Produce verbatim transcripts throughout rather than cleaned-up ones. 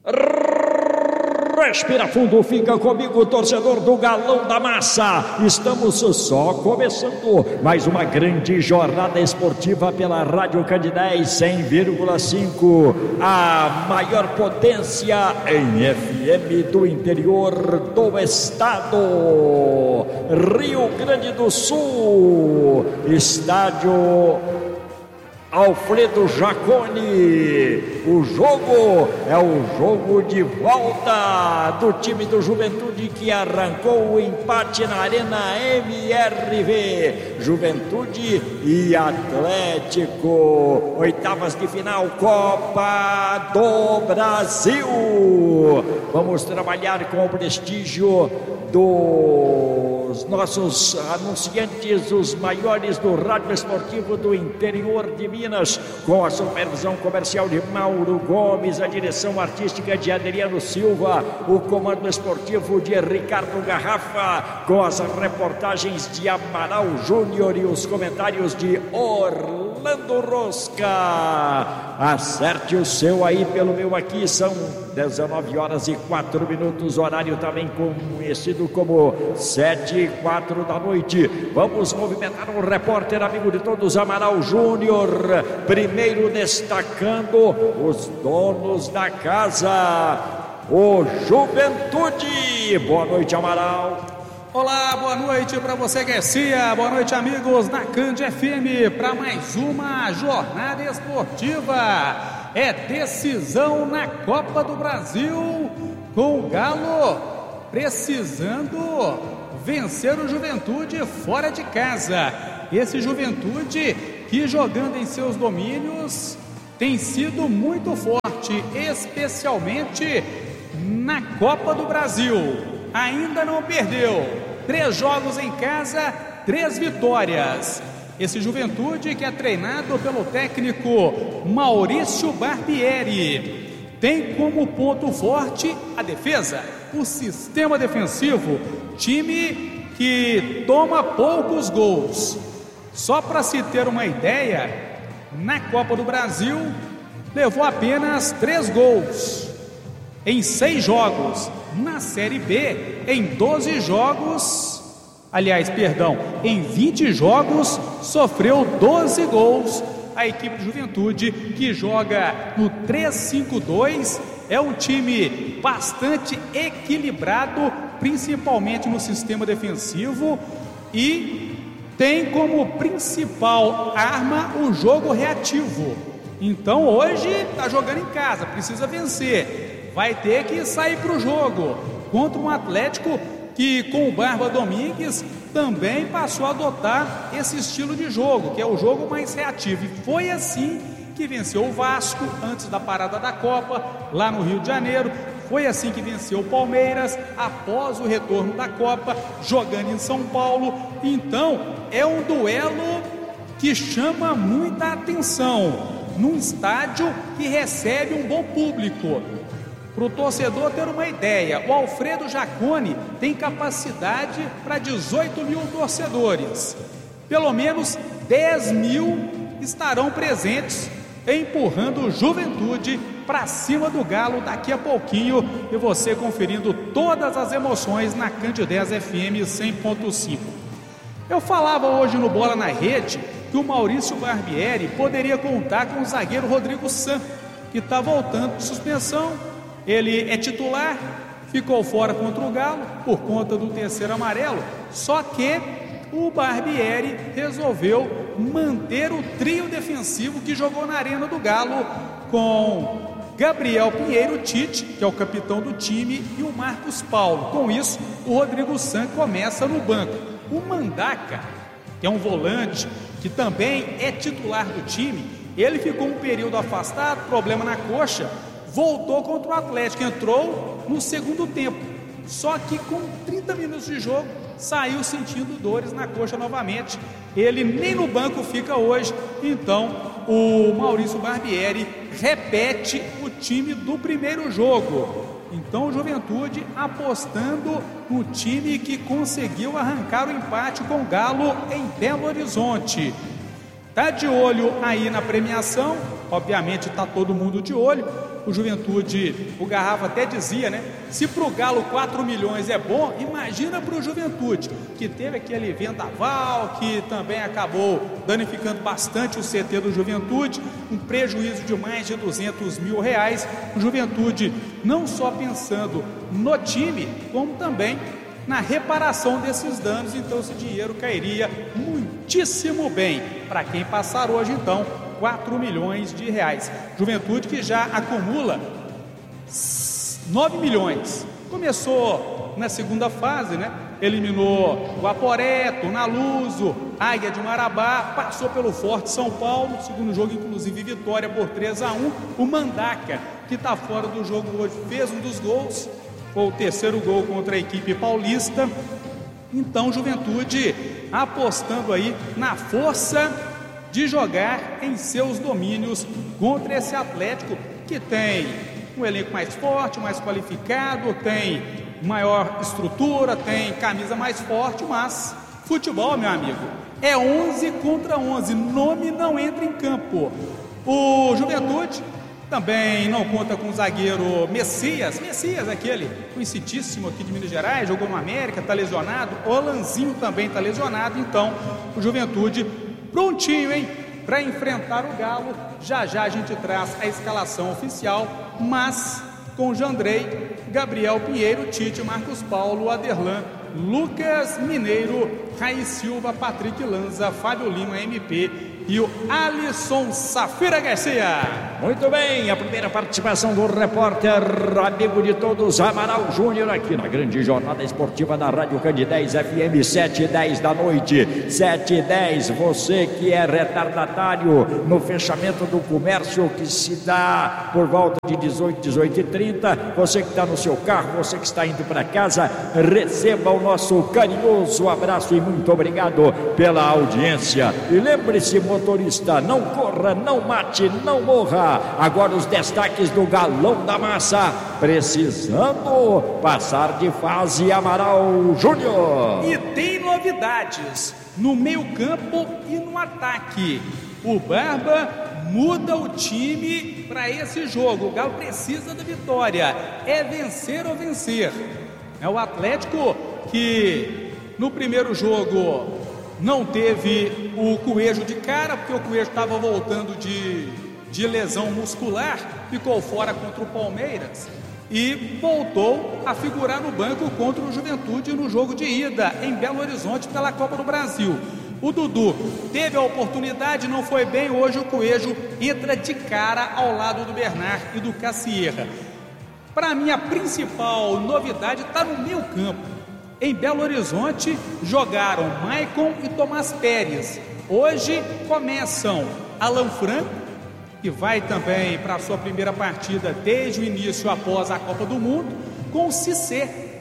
Respira fundo, fica comigo, torcedor do Galão da Massa. Estamos só começando mais uma grande jornada esportiva pela Rádio Candidez cem vírgula cinco, a maior potência em F M do interior do estado, Rio Grande do Sul. Estádio Alfredo Jaconi. O jogo é o jogo de volta do time do Juventude, que arrancou o empate na Arena M R V. Juventude e Atlético, oitavas de final, Copa do Brasil. Vamos trabalhar com o prestígio dos nossos anunciantes, os maiores do rádio esportivo do interior de Minas, com a supervisão comercial de Mauro Gomes, a direção artística de Adriano Silva, o comando esportivo de Ricardo Garrafa, com as reportagens de Amaral Júnior e os comentários de Orlando Rosca. Acerte o seu aí pelo meu aqui, são dezenove horas e quatro minutos, horário também conhecido como sete e quatro da noite. Vamos movimentar o repórter amigo de todos, Amaral Júnior, primeiro destacando os donos da casa, o Juventude. Boa noite, Amaral. Olá, boa noite para você, Garcia. Boa noite, amigos da Cand F M, para mais uma jornada esportiva. É decisão na Copa do Brasil, com o Galo precisando vencer o Juventude fora de casa. Esse Juventude que, jogando em seus domínios, tem sido muito forte, especialmente na Copa do Brasil. Ainda não perdeu. Três jogos em casa, três vitórias. Esse Juventude que é treinado pelo técnico Maurício Barbieri tem como ponto forte a defesa, o sistema defensivo, time que toma poucos gols. Só para se ter uma ideia, na Copa do Brasil levou apenas três gols em seis jogos. Na Série B, em doze jogos, aliás, perdão, em vinte jogos, sofreu doze gols. A equipe de Juventude, que joga no três cinco dois, é um time bastante equilibrado, principalmente no sistema defensivo, e tem como principal arma o jogo reativo. Então hoje está jogando em casa, precisa vencer. Vai ter que sair para o jogo contra um Atlético que, com o Barba Domingues, também passou a adotar esse estilo de jogo, que é o jogo mais reativo. E foi assim que venceu o Vasco antes da parada da Copa, lá no Rio de Janeiro. Foi assim que venceu o Palmeiras após o retorno da Copa, jogando em São Paulo. Então, é um duelo que chama muita atenção, num estádio que recebe um bom público. Para o torcedor ter uma ideia, o Alfredo Jaconi tem capacidade para dezoito mil torcedores. Pelo menos dez mil estarão presentes, empurrando o Juventude para cima do Galo daqui a pouquinho, e você conferindo todas as emoções na Candidez F M cem ponto cinco. Eu falava hoje no Bola na Rede que o Maurício Barbieri poderia contar com o zagueiro Rodrigo San, que está voltando de suspensão. Ele é titular, ficou fora contra o Galo por conta do terceiro amarelo, só que o Barbieri resolveu manter o trio defensivo que jogou na Arena do Galo, com Gabriel Pinheiro Tite, que é o capitão do time, e o Marcos Paulo. Com isso, o Rodrigo San começa no banco. O Mandaca, que é um volante que também é titular do time, ele ficou um período afastado, problema na coxa, voltou contra o Atlético, entrou no segundo tempo, só que com trinta minutos de jogo saiu sentindo dores na coxa novamente. Ele nem no banco fica hoje. Então o Maurício Barbieri repete o time do primeiro jogo. Então o Juventude apostando no time que conseguiu arrancar o empate com o Galo em Belo Horizonte. Tá de olho aí na premiação, obviamente está todo mundo de olho. O Juventude, o Garrafa até dizia, né? Se pro Galo quatro milhões é bom, imagina pro Juventude, que teve aquele vendaval, que também acabou danificando bastante o C T do Juventude, um prejuízo de mais de duzentos mil reais. O Juventude não só pensando no time, como também na reparação desses danos, então esse dinheiro cairia muitíssimo bem para quem passar hoje, então, quatro milhões de reais. Juventude que já acumula nove milhões. Começou na segunda fase, né? Eliminou o Aporé, Tunaluso, Águia de Marabá, passou pelo Forte São Paulo, segundo jogo, inclusive, vitória por três a um. O Mandaca, que está fora do jogo hoje, fez um dos gols, foi o terceiro gol contra a equipe paulista. Então, Juventude apostando aí na força de jogar em seus domínios contra esse Atlético, que tem um elenco mais forte, mais qualificado, tem maior estrutura, tem camisa mais forte, mas futebol, meu amigo, é onze contra onze, nome não entra em campo. O Juventude também não conta com o zagueiro Messias, Messias, aquele conhecidíssimo aqui de Minas Gerais, jogou no América, está lesionado. O Alanzinho também está lesionado. Então, o Juventude prontinho, hein, para enfrentar o Galo. Já já a gente traz a escalação oficial, mas com Jandrei, Gabriel Pinheiro, Tite, Marcos Paulo, Aderlan, Lucas Mineiro, Raiz Silva, Patrick Lanza, Fábio Lima, M P e o Alisson Safira Garcia. Muito bem, a primeira participação do repórter amigo de todos, Amaral Júnior, aqui na grande jornada esportiva da Rádio Candidez F M, sete e dez da noite, sete e dez. Você que é retardatário no fechamento do comércio, que se dá por volta de dezoito, dezoito e trinta, você que está no seu carro, você que está indo para casa, receba o nosso carinhoso abraço e muito obrigado pela audiência. E lembre-se, motorista, não corra, não mate, não morra. Agora os destaques do Galão da Massa, precisando passar de fase, Amaral Júnior. E tem novidades no meio campo e no ataque. O Barba muda o time para esse jogo. O Galo precisa da vitória, é vencer ou vencer. É o Atlético que no primeiro jogo não teve o Coelho de cara, porque o Coelho estava voltando de, de lesão muscular, ficou fora contra o Palmeiras e voltou a figurar no banco contra o Juventude no jogo de ida em Belo Horizonte pela Copa do Brasil. O Dudu teve a oportunidade, não foi bem. Hoje o Coelho entra de cara ao lado do Bernard e do Cassierra. Para mim, a principal novidade está no meio campo. Em Belo Horizonte jogaram Maicon e Tomás Pérez. Hoje começam Alan Franco, que vai também para a sua primeira partida desde o início após a Copa do Mundo, com o Cissé.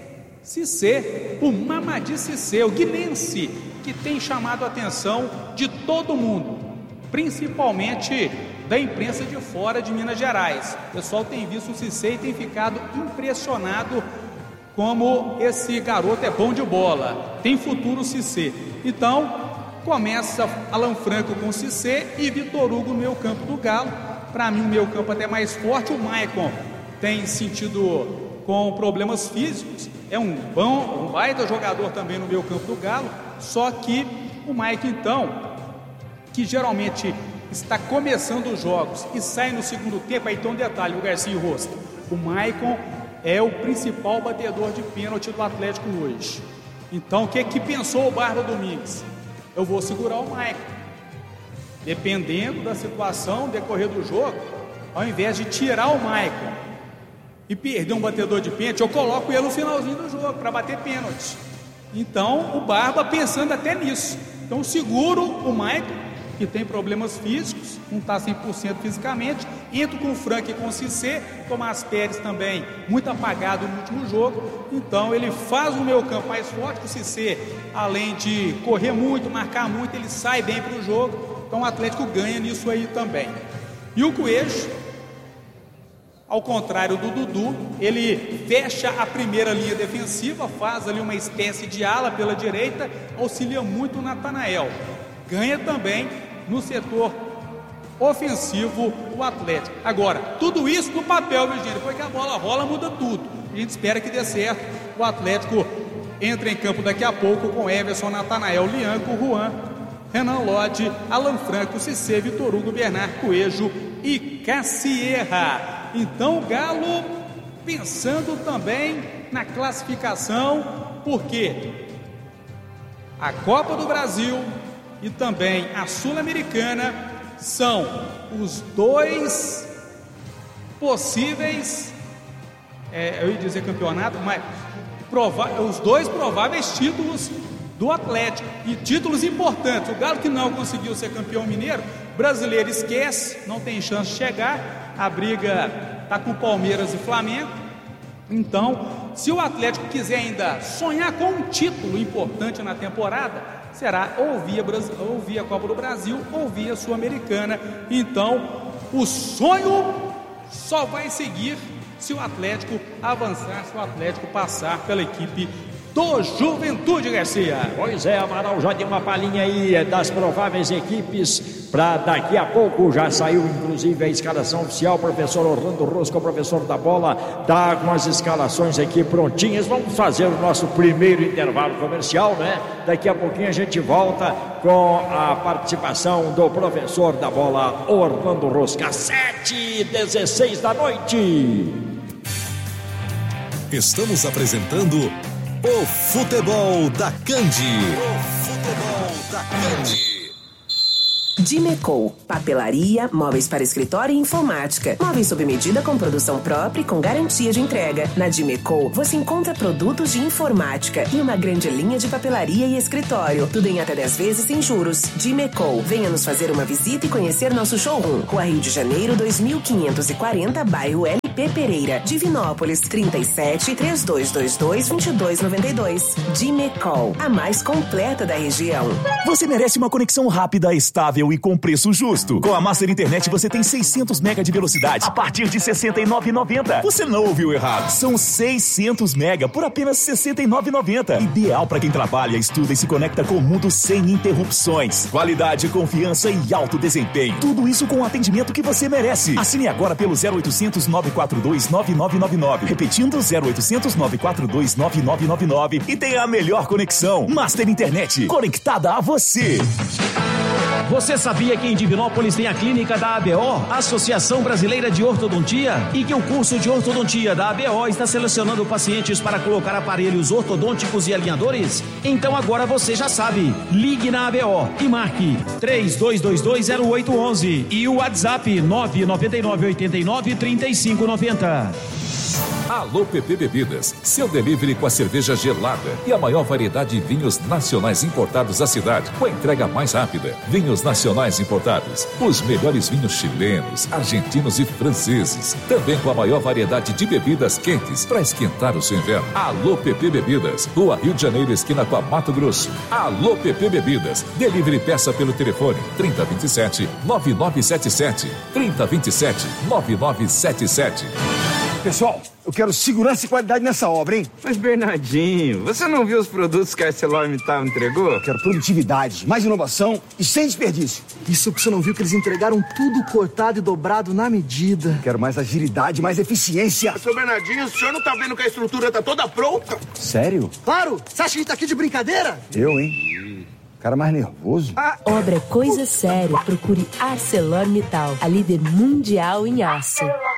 Cissé, o Mamadi Cissé, o guinense, que tem chamado a atenção de todo mundo, principalmente da imprensa de fora de Minas Gerais. O pessoal tem visto o Cissé e tem ficado impressionado como esse garoto é bom de bola, tem futuro o Cissé. Então, começa Alan Franco com o Cissé e Vitor Hugo no meio campo do Galo. Para mim, o meio campo até mais forte. O Maicon tem sentido com problemas físicos, é um bom, um baita jogador também no meio campo do Galo, só que o Maicon, então, que geralmente está começando os jogos e sai no segundo tempo, aí tem um detalhe, o Garcia e o Rosto, o Maicon é o principal batedor de pênalti do Atlético hoje. Então, o que que pensou o Barba Domingues? Eu vou segurar o Maicon. Dependendo da situação, decorrer do jogo, ao invés de tirar o Maicon e perder um batedor de pênalti, eu coloco ele no finalzinho do jogo para bater pênalti. Então, o Barba pensando até nisso. Então, seguro o Maicon, que tem problemas físicos, não está cem por cento fisicamente, entro com o Frank e com o Cissé. Tomás Pérez também muito apagado no último jogo, então ele faz o meio campo mais forte. O Cissé, além de correr muito, marcar muito, ele sai bem para o jogo, então o Atlético ganha nisso aí também. E o Coelho, ao contrário do Dudu, ele fecha a primeira linha defensiva, faz ali uma espécie de ala pela direita, auxilia muito o Natanael. Ganha também no setor ofensivo o Atlético. Agora, tudo isso no papel, Virgínia, depois que a bola rola, muda tudo. A gente espera que dê certo. O Atlético entra em campo daqui a pouco com Everson, Natanael, Lianco, Juan, Renan Lodge, Alan Franco, Cissé, Vitor Hugo, Bernard Coelho e Cassierra. Então o Galo pensando também na classificação, porque a Copa do Brasil e também a Sul-Americana são os dois possíveis, é, eu ia dizer campeonato, mas prova- os dois prováveis títulos do Atlético, e títulos importantes. O Galo, que não conseguiu ser campeão mineiro, brasileiro esquece, não tem chance de chegar, a briga está com Palmeiras e Flamengo. Então, se o Atlético quiser ainda sonhar com um título importante na temporada, será ou via, ou via Copa do Brasil ou via Sul-Americana. Então, o sonho só vai seguir se o Atlético avançar, se o Atlético passar pela equipe do Juventude, Garcia. Pois é, Amaral já deu uma palhinha aí das prováveis equipes para daqui a pouco. Já saiu inclusive a escalação oficial. Professor Orlando Rosco, professor da bola, tá com as escalações aqui prontinhas. Vamos fazer o nosso primeiro intervalo comercial, né? Daqui a pouquinho a gente volta com a participação do professor da bola, Orlando Rosco. sete e dezesseis da noite. Estamos apresentando o Futebol da Candi. O Futebol da Candi. Dimecol, papelaria, móveis para escritório e informática. Móveis sob medida com produção própria e com garantia de entrega. Na Dimecol, você encontra produtos de informática e uma grande linha de papelaria e escritório. Tudo em até dez vezes sem juros. Dimecol, venha nos fazer uma visita e conhecer nosso showroom. Rua Rio de Janeiro, dois mil quinhentos e quarenta, bairro L P Pereira. Divinópolis, trinta e sete, três dois dois dois, vinte e dois noventa e dois. Dimecol, a mais completa da região. Você merece uma conexão rápida, estável e com preço justo. Com a Master Internet você tem seiscentos mega de velocidade a partir de sessenta e nove reais e noventa centavos. Você não ouviu errado. São seiscentos mega por apenas sessenta e nove reais e noventa centavos. Ideal para quem trabalha, estuda e se conecta com o mundo sem interrupções. Qualidade, confiança e alto desempenho. Tudo isso com o atendimento que você merece. Assine agora pelo zero oitocentos, nove quatro dois, nove nove nove nove. Repetindo, zero oitocentos, nove quatro dois, nove nove nove nove. E tenha a melhor conexão. Master Internet, conectada a você. Você sabia que em Divinópolis tem a clínica da A B O, Associação Brasileira de Ortodontia, e que o curso de ortodontia da A B O está selecionando pacientes para colocar aparelhos ortodônticos e alinhadores? Então agora você já sabe. Ligue na A B O e marque três dois dois dois, zero oito um um e o WhatsApp nove nove nove, oito nove, três cinco nove zero. Alô P P Bebidas, seu delivery com a cerveja gelada e a maior variedade de vinhos nacionais importados da cidade, com a entrega mais rápida. Vinhos nacionais importados, os melhores vinhos chilenos, argentinos e franceses, também com a maior variedade de bebidas quentes para esquentar o seu inverno. Alô P P Bebidas, Rua Rio de Janeiro, esquina com a Mato Grosso. Alô P P Bebidas, delivery peça pelo telefone trinta, vinte e sete, nove nove sete sete, trinta, vinte e sete, nove nove sete sete. Pessoal, eu quero segurança e qualidade nessa obra, hein? Mas, Bernardinho, você não viu os produtos que a ArcelorMittal entregou? Eu quero produtividade, mais inovação e sem desperdício. Isso que você não viu, que eles entregaram tudo cortado e dobrado na medida. Quero mais agilidade, mais eficiência. Seu Bernardinho, o senhor não tá vendo que a estrutura tá toda pronta? Sério? Claro! Você acha que a gente tá aqui de brincadeira? Eu, hein? Cara mais nervoso. Ah. Obra é coisa séria. Procure ArcelorMittal, a líder mundial em aço.